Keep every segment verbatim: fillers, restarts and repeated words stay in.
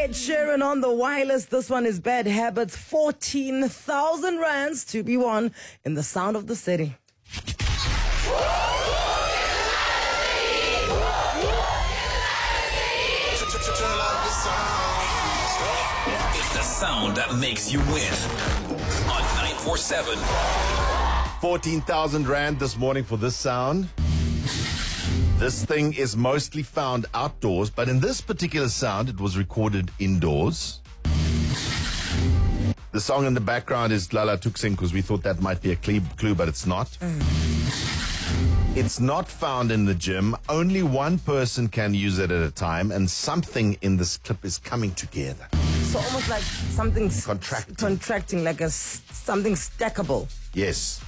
Ed Sheeran on the wireless. This one is Bad Habits. fourteen thousand rands to be won in the sound of the city. It's the sound that makes you win on nine four seven. fourteen thousand rand this morning for this sound. This thing is mostly found outdoors, but in this particular sound, it was recorded indoors. The song in the background is Lala Tuksing because we thought that might be a clue, clue but it's not. Mm. It's not found in the gym. Only one person can use it at a time, and something in this clip is coming together. So almost like something contracting, s- contracting like a s- something stackable. Yes.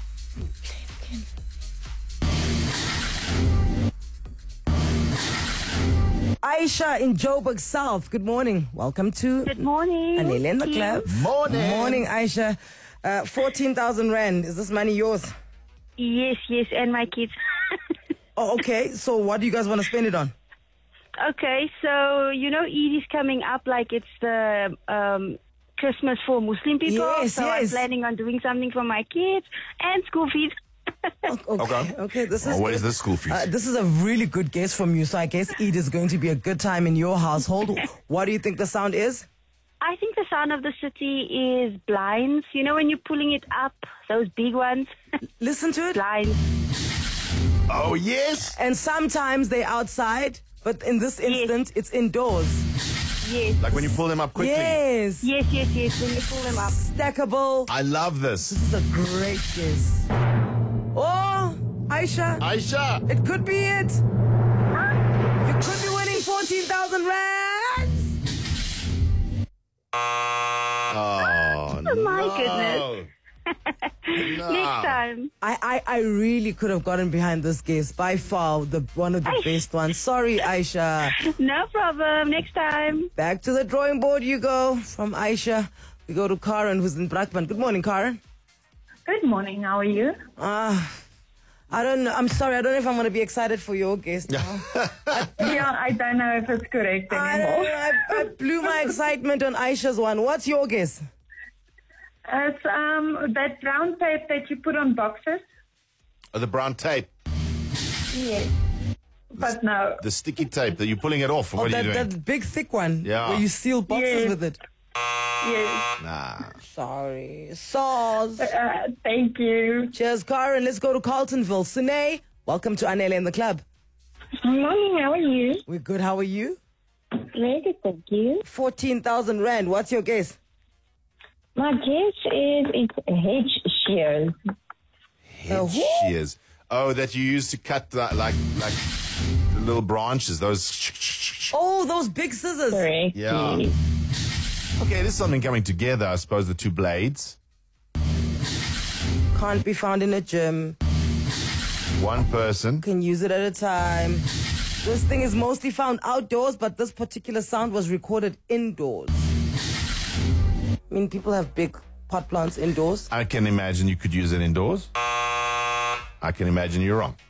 Aisha in Joburg South, good morning. Welcome to Good morning. Anele in the club. Morning. Morning, Aisha. Uh, fourteen thousand rand. Is this money yours? Yes, yes, and my kids. Oh, okay. So what do you guys want to spend it on? Okay, so you know Eid is coming up, like it's the um, Christmas for Muslim people. Yes, so yes. I'm planning on doing something for my kids and school fees. Okay. Okay. Okay. This is Oh, what good. is the school fees? Uh, this is a really good guess from you. So I guess Eid is going to be a good time in your household. What do you think the sound is? I think the sound of the city is blinds. You know when you're pulling it up, those big ones. Listen to it. Blinds. Oh, yes. And sometimes they're outside, but in this instant, it's indoors. Yes. Like when you pull them up quickly. Yes. Yes, yes, yes. When you pull them up. Stackable. I love this. This is a great guess. Oh, Aisha. Aisha. It could be it. You could be winning fourteen thousand rands. Oh, Oh, my no. goodness. No. Next time. I, I, I really could have gotten behind this guess. By far, the one of the best ones. Sorry, Aisha. No problem. Next time. Back to the drawing board you go. From Aisha, we go to Karen, who's in Brakpan. Good morning, Karen. Good morning. How are you? Ah, I don't know. I'm sorry. I don't know if I'm going to be excited for your guess now. Yeah, I don't know if it's correct I, don't anymore. know, I, I blew my excitement on Aisha's one. What's your guess? It's um that brown tape that you put on boxes. Oh, the brown tape. Yes. But no. The sticky tape that you're pulling it off. What Oh, are that, you doing? that big thick one. Yeah. Where you seal boxes Yes. with it. Yes. Nah. Sorry. Sauce. Uh, thank you. Cheers, Karen. Let's go to Carltonville. Sine, welcome to Anele in the club. Morning. How are you? We're good. How are you? Very good. Thank you. fourteen thousand rand. What's your guess? My guess is it's hedge shears. Uh, Head who? shears. Oh, that you use to cut the, like like the little branches. Those. Oh, those big scissors. Correct. Yeah. Okay, there's something coming together. I suppose the two blades. Can't be found in a gym. One person. Can use it at a time. This thing is mostly found outdoors, but this particular sound was recorded indoors. I mean, people have big pot plants indoors. I can imagine you could use it indoors. I can imagine you're wrong.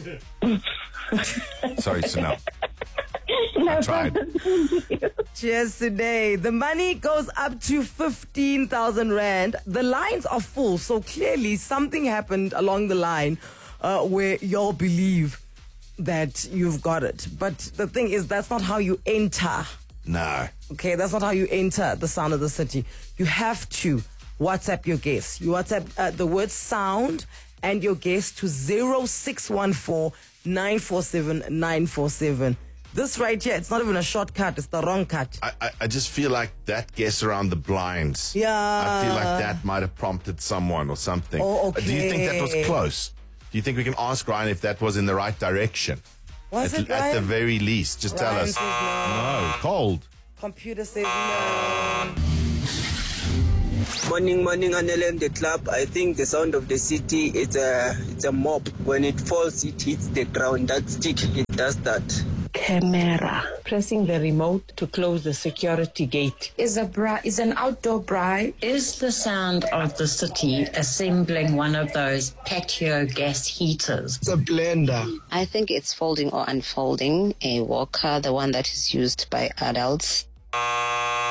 Sorry, Sunil. I tried. Cheers today. The money goes up to fifteen thousand rand. The lines are full, so clearly something happened along the line uh, where y'all believe that you've got it. But the thing is, that's not how you enter. No. Okay, that's not how you enter the sound of the city. You have to WhatsApp your guess. You WhatsApp uh, the word sound and your guess to zero six one four nine four seven nine four seven. This right here, it's not even a shortcut, it's the wrong cut. I, I, I just feel like that guess around the blinds. Yeah. I feel like that might have prompted someone or something. Oh, Uh, Do you think that was okay. close? Do you think we can ask Ryan if that was in the right direction? Was at, it at the Ryan? very least, just tell Ryan us. says no. No, cold. Computer says no. Morning, morning, Anele in the club. I think the sound of the city, it's a, it's a mop. When it falls, it hits the ground. That stick, it does that. Camera. Pressing the remote to close the security gate. Is a bri- is an outdoor bride. Is the sound of the city assembling one of those patio gas heaters? It's a blender. I think it's folding or unfolding a walker, the one that is used by adults.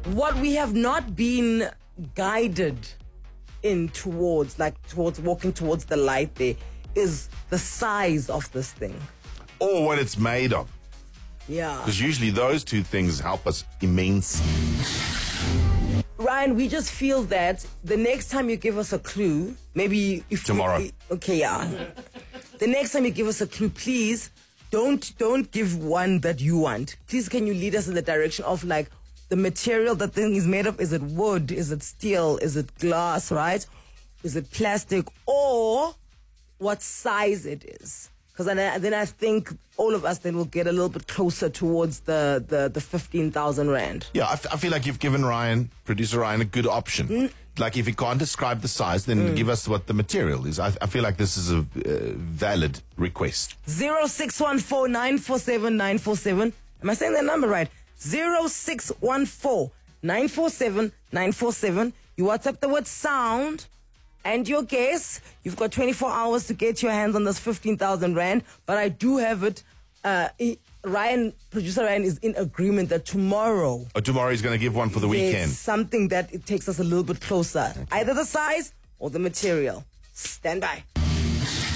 What we have not been guided in towards, like towards walking towards the light there, is the size of this thing. Or what it's made of. Yeah. Because usually those two things help us immensely. Ryan, we just feel that the next time you give us a clue, maybe if Tomorrow. We, okay, yeah. The next time you give us a clue, please don't don't give one that you want. Please, can you lead us in the direction of like the material that thing is made of? Is it wood? Is it steel? Is it glass? Right? Is it plastic? Or what size it is? Because then, I- then I think all of us then will get a little bit closer towards the the, the fifteen thousand rand. Yeah, I, f- I feel like you've given Ryan, producer Ryan, a good option. Mm. Like if he can't describe the size, then Mm. give us what the material is. I, I feel like this is a uh, valid request. Zero six one four nine four seven nine four seven. Am I saying that number right? Zero six one four nine four seven nine four seven. You WhatsApp the word sound and your guess. You've got twenty-four hours to get your hands on this fifteen thousand rand. But I do have it. Uh, he- Ryan, producer Ryan, is in agreement that tomorrow Oh, tomorrow he's going to give one for the there's weekend. something that it takes us a little bit closer. Either the size or the material. Stand by.